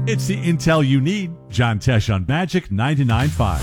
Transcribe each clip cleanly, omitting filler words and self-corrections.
It's the intel you need. John Tesh on Magic 99.5.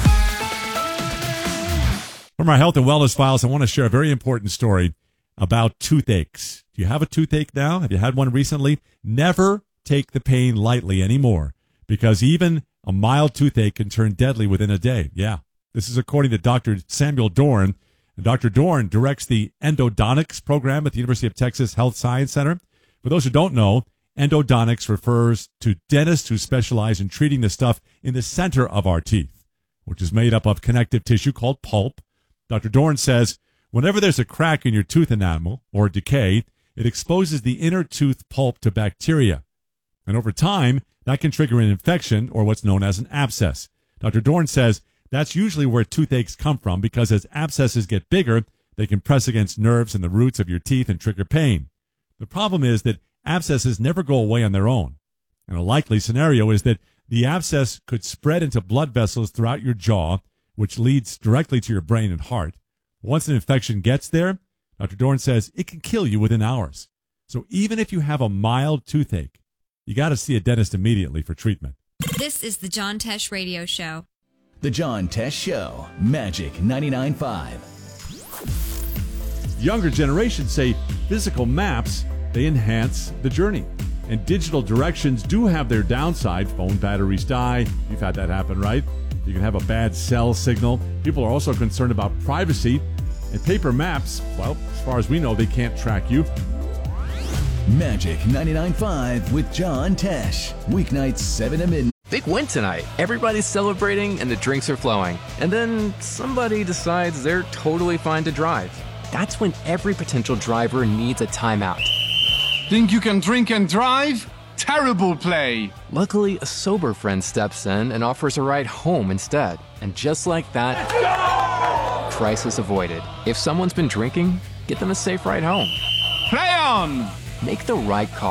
From our health and wellness files, I want to share a very important story about toothaches. Do you have a toothache now? Have you had one recently? Never take the pain lightly anymore, because even a mild toothache can turn deadly within a day. Yeah, this is according to Dr. Samuel Dorn. And Dr. Dorn directs the endodontics program at the University of Texas Health Science Center. For those who don't know, endodontics refers to dentists who specialize in treating the stuff in the center of our teeth, which is made up of connective tissue called pulp. Dr. Dorn says whenever there's a crack in your tooth enamel or decay, it exposes the inner tooth pulp to bacteria. And over time, that can trigger an infection or what's known as an abscess. Dr. Dorn says that's usually where toothaches come from, because as abscesses get bigger, they can press against nerves in the roots of your teeth and trigger pain. The problem is that abscesses never go away on their own. And a likely scenario is that the abscess could spread into blood vessels throughout your jaw, which leads directly to your brain and heart. Once an infection gets there, Dr. Dorn says it can kill you within hours. So even if you have a mild toothache, you got to see a dentist immediately for treatment. This is the John Tesh Radio Show. The John Tesh Show, Magic 99.5. Younger generations say physical maps, they enhance the journey. And digital directions do have their downside. Phone batteries die. You've had that happen, right? You can have a bad cell signal. People are also concerned about privacy. And paper maps, well, as far as we know, they can't track you. Magic 99.5 with John Tesh. Weeknights 7 to midnight. Big win tonight. Everybody's celebrating and the drinks are flowing. And then somebody decides they're totally fine to drive. That's when every potential driver needs a timeout. Think you can drink and drive? Terrible play. Luckily, a sober friend steps in and offers a ride home instead. And just like that, crisis avoided. If someone's been drinking, get them a safe ride home. Play on! Make the right call.